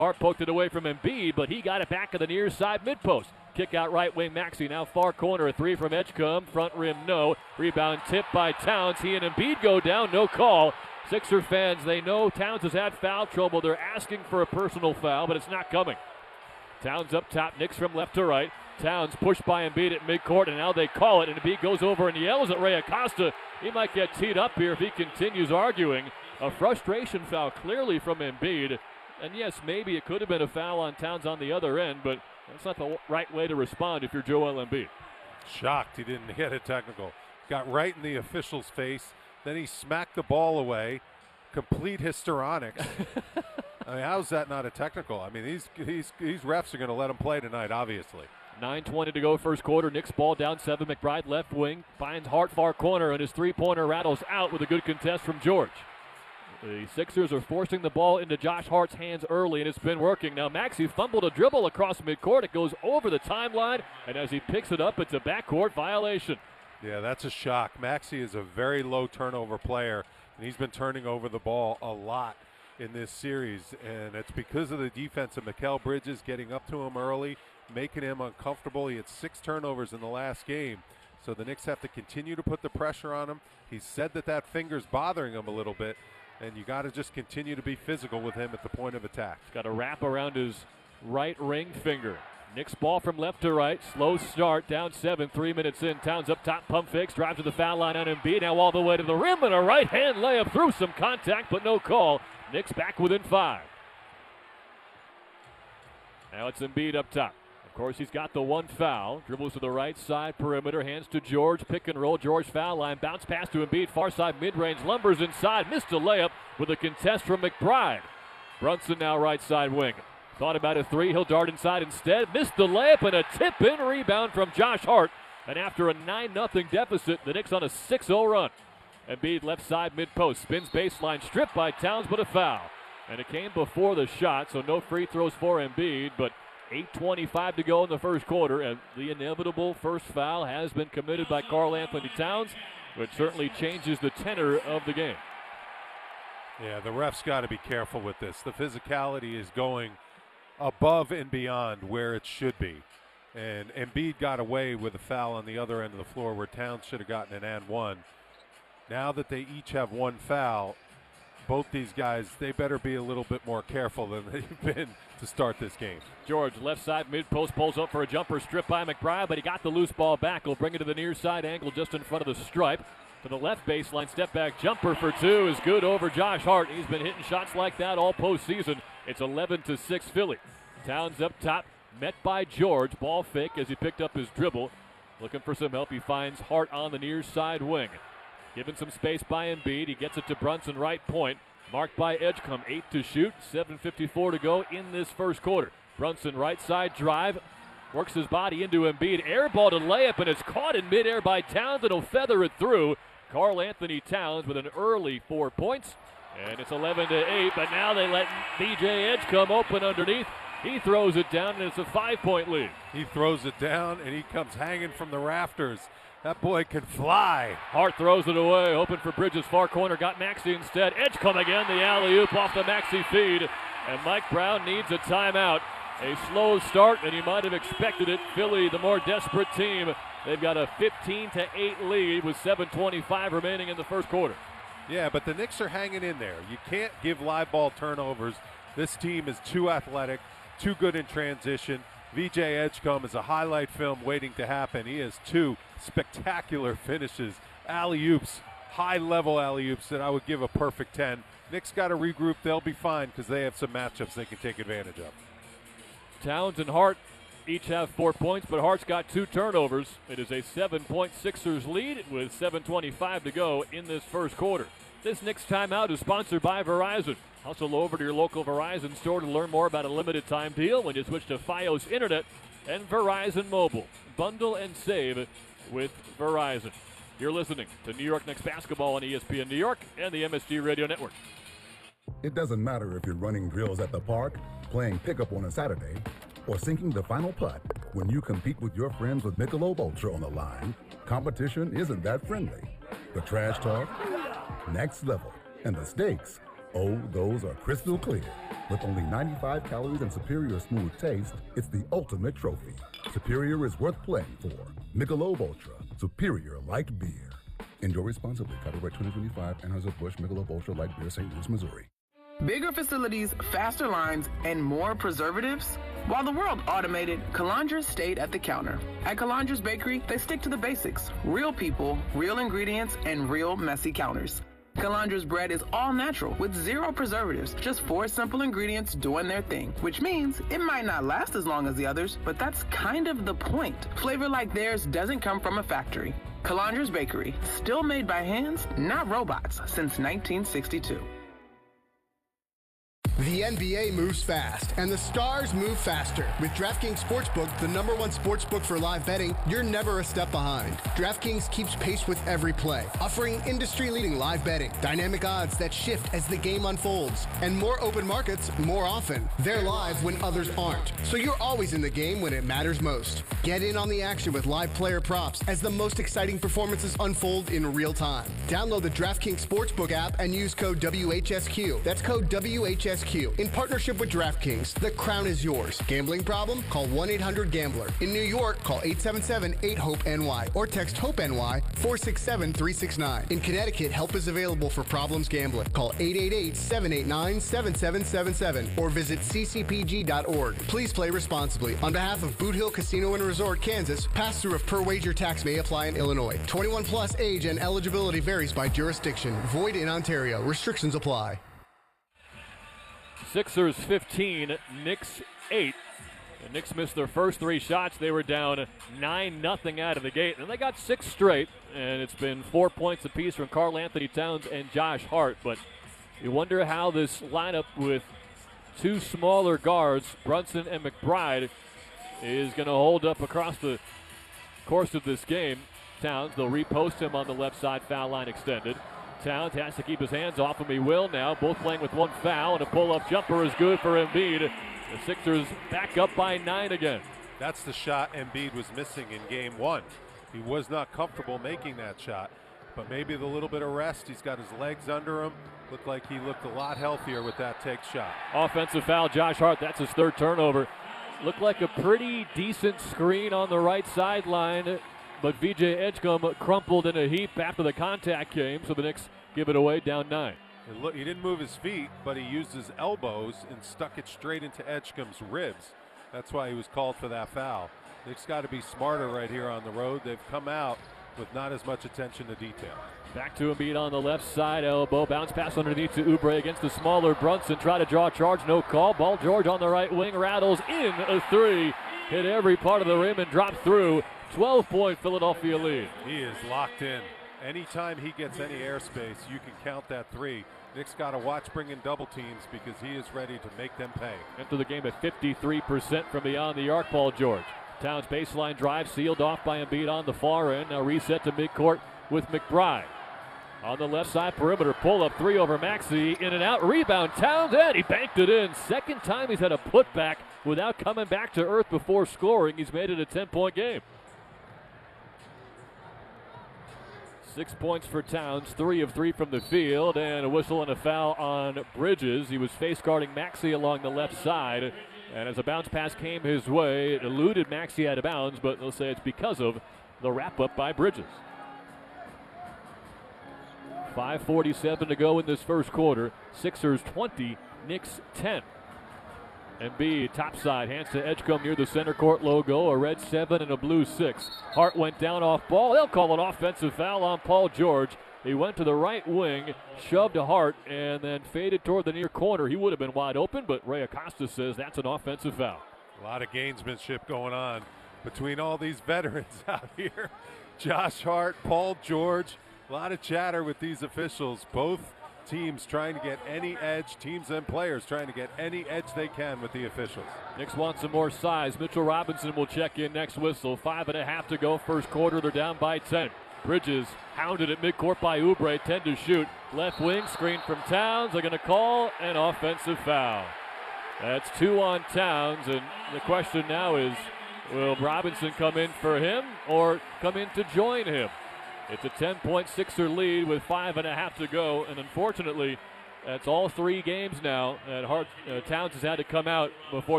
Hart poked it away from Embiid, but he got it back to the near side mid-post. Kick out right wing Maxey, now far corner, a three from Edgecombe, front rim no. Rebound tipped by Towns, he and Embiid go down, no call. Sixer fans, they know Towns has had foul trouble. They're asking for a personal foul, but it's not coming. Towns up top, Knicks from left to right. Towns pushed by Embiid at midcourt, and now they call it, and Embiid goes over and yells at Ray Acosta. He might get teed up here if he continues arguing. A frustration foul clearly from Embiid. And yes, maybe it could have been a foul on Towns on the other end, but that's not the right way to respond if you're Joel Embiid. Shocked he didn't get a technical. Got right in the official's face. Then he smacked the ball away. Complete histrionics. I mean, how's that not a technical? I mean, these refs are going to let him play tonight, obviously. 9:20 to go first quarter. Knicks ball down 7. McBride left wing. Finds Hart far corner, and his three-pointer rattles out with a good contest from George. The Sixers are forcing the ball into Josh Hart's hands early, and it's been working. Now Maxey fumbled a dribble across midcourt. It goes over the timeline, and as he picks it up, it's a backcourt violation. Yeah, that's a shock. Maxey is a very low turnover player, and he's been turning over the ball a lot in this series, and it's because of the defense of Mikal Bridges getting up to him early, making him uncomfortable. He had 6 turnovers in the last game, so the Knicks have to continue to put the pressure on him. He said that finger's bothering him a little bit, and you got to just continue to be physical with him at the point of attack. He's got a wrap around his right ring finger. Knicks ball from left to right. Slow start, down 7, 3 minutes in. Towns up top, pump fakes, drive to the foul line on Embiid. Now all the way to the rim, and a right-hand layup through some contact, but no call. Knicks back within 5. Now it's Embiid up top. Of course, he's got the one foul. Dribbles to the right side, perimeter, hands to George. Pick and roll, George foul line. Bounce pass to Embiid, far side mid-range. Lumbers inside, missed a layup with a contest from McBride. Brunson now right side wing. Thought about a three, he'll dart inside instead. Missed the layup and a tip-in rebound from Josh Hart. And after a 9-0 deficit, the Knicks on a 6-0 run. Embiid left side mid-post, spins baseline, stripped by Towns, but a foul. And it came before the shot, so no free throws for Embiid, but 8:25 to go in the first quarter, and the inevitable first foul has been committed by Karl-Anthony Towns, which certainly changes the tenor of the game. Yeah, the refs got to be careful with this. The physicality is going above and beyond where it should be. And Embiid got away with a foul on the other end of the floor where Towns should have gotten an and one. Now that they each have one foul, both these guys, they better be a little bit more careful than they've been to start this game. George, left side mid-post, pulls up for a jumper, stripped by McBride, but he got the loose ball back. He'll bring it to the near side angle just in front of the stripe. To the left baseline, step back jumper for 2 is good over Josh Hart. He's been hitting shots like that all postseason. It's 11-6 Philly. Towns up top, met by George. Ball fake as he picked up his dribble. Looking for some help, he finds Hart on the near side wing. Given some space by Embiid, he gets it to Brunson right point. Marked by Edgecombe, 8 to shoot, 7:54 to go in this first quarter. Brunson right side drive, works his body into Embiid. Air ball to layup, and it's caught in midair by Towns, and he'll feather it through. Karl-Anthony Towns with an early 4 points, and it's 11-8, but now they let B.J. Edgecombe open underneath. He throws it down, and it's a 5-point lead. He throws it down, and he comes hanging from the rafters. That boy can fly. Hart throws it away, hoping for Bridges, far corner, got Maxey instead. Edgecombe again, the alley-oop off the Maxey feed, and Mike Brown needs a timeout. A slow start, and you might have expected it. Philly, the more desperate team, they've got a 15-8 lead with 7:25 remaining in the first quarter. Yeah, but the Knicks are hanging in there. You can't give live ball turnovers. This team is too athletic, too good in transition. V.J. Edgecombe is a highlight film waiting to happen. He has 2 spectacular finishes, alley-oops, high-level alley-oops that I would give a perfect 10. Knicks got to regroup. They'll be fine because they have some matchups they can take advantage of. Towns and Hart each have 4 points, but Hart's got 2 turnovers. It is a 7-point Sixers lead with 7:25 to go in this first quarter. This Knicks timeout is sponsored by Verizon. Hustle over to your local Verizon store to learn more about a limited time deal when you switch to Fios Internet and Verizon Mobile. Bundle and save with Verizon. You're listening to New York Knicks basketball on ESPN New York and the MSG Radio Network. It doesn't matter if you're running drills at the park, playing pickup on a Saturday, or sinking the final putt. When you compete with your friends with Michelob Ultra on the line, competition isn't that friendly. The trash talk, next level, and the stakes, oh, those are crystal clear. With only 95 calories and superior smooth taste, it's the ultimate trophy. Superior is worth playing for. Michelob Ultra, superior light beer. Enjoy responsibly. Copyright 2025, Anheuser-Busch Michelob Ultra Light Beer, St. Louis, Missouri. Bigger facilities, faster lines, and more preservatives? While the world automated, Calandra stayed at the counter. At Calandra's Bakery, they stick to the basics. Real people, real ingredients, and real messy counters. Calandra's bread is all natural with 0 preservatives, just 4 simple ingredients doing their thing, which means it might not last as long as the others, but that's kind of the point. Flavor like theirs doesn't come from a factory. Calandra's Bakery, still made by hands, not robots, since 1962. The NBA moves fast, and the stars move faster. With DraftKings Sportsbook, the #1 sportsbook for live betting, you're never a step behind. DraftKings keeps pace with every play, offering industry-leading live betting, dynamic odds that shift as the game unfolds, and more open markets more often. They're live when others aren't, so you're always in the game when it matters most. Get in on the action with live player props as the most exciting performances unfold in real time. Download the DraftKings Sportsbook app and use code WHSQ. That's code WHSQ. In partnership with DraftKings, the crown is yours. Gambling problem? Call 1-800-GAMBLER. In New York, call 877-8-HOPE-NY or text HOPE-NY 467-369. In Connecticut, help is available for problems gambling. Call 888-789-7777 or visit ccpg.org. Please play responsibly. On behalf of Boot Hill Casino and Resort, Kansas, pass-through of per-wager tax may apply in Illinois. 21 plus age and eligibility varies by jurisdiction. Void in Ontario. Restrictions apply. Sixers 15, Knicks 8. The Knicks missed their first 3 shots. They were down 9-0 out of the gate, and they got 6 straight. And it's been 4 points apiece from Karl Anthony Towns and Josh Hart. But you wonder how this lineup with 2 smaller guards, Brunson and McBride, is going to hold up across the course of this game. Towns, they'll repost him on the left side, foul line extended. Towns has to keep his hands off him. He will now. Both playing with 1 foul, and a pull-up jumper is good for Embiid. The Sixers back up by 9 again. That's the shot Embiid was missing in game 1. He was not comfortable making that shot, but maybe the little bit of rest, he's got his legs under him. Looked like he looked a lot healthier with that take shot. Offensive foul, Josh Hart. That's his 3rd turnover. Looked like a pretty decent screen on the right sideline, but VJ Edgecombe crumpled in a heap after the contact came, so the Knicks give it away, down 9. He didn't move his feet, but he used his elbows and stuck it straight into Edgecombe's ribs. That's why he was called for that foul. Knicks got to be smarter right here on the road. They've come out with not as much attention to detail. Back to Embiid on the left side, elbow, bounce pass underneath to Oubre against the smaller Brunson. Try to draw a charge, no call. Ball George on the right wing, rattles in a 3. Hit every part of the rim and dropped through. 12-point Philadelphia lead. He is locked in. Anytime he gets any airspace, you can count that 3. Knicks got to watch bringing double teams because he is ready to make them pay. Into the game at 53% from beyond the arc, Paul George. Towns baseline drive sealed off by Embiid on the far end. Now reset to midcourt with McBride. On the left side perimeter, pull up 3 over Maxey, in and out, rebound, Towns, and he banked it in. Second time he's had a putback without coming back to earth before scoring. He's made it a 10-point game. 6 points for Towns, 3 of 3 from the field, and a whistle and a foul on Bridges. He was face guarding Maxey along the left side, and as a bounce pass came his way, it eluded Maxey out of bounds, but they'll say it's because of the wrap-up by Bridges. 5:47 to go in this first quarter. Sixers 20, Knicks 10. Embiid, top side, hands to Edgecombe near the center court logo, a red 7 and a blue 6. Hart went down off ball. They'll call an offensive foul on Paul George. He went to the right wing, shoved Hart, and then faded toward the near corner. He would have been wide open, but Ray Acosta says that's an offensive foul. A lot of gamesmanship going on between all these veterans out here. Josh Hart, Paul George, a lot of chatter with these officials. Both teams trying to get any edge, teams and players trying to get any edge they can with the officials. Knicks want some more size. Mitchell Robinson will check in next whistle. 5.5 to go first quarter. They're down by 10. Bridges hounded at midcourt by Oubre, 10 to shoot. Left wing screen from Towns. They're going to call an offensive foul. That's 2 on Towns, and the question now is, will Robinson come in for him or come in to join him? It's a 10-point Sixer lead with 5.5 to go, and unfortunately, That's all 3 games now. And Towns has had to come out before